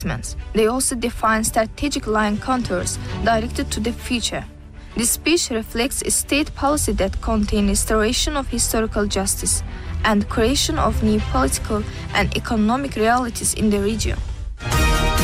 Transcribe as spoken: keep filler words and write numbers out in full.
They also define strategic line contours directed to the future. This speech reflects a state policy that contains restoration of historical justice and creation of new political and economic realities in the region.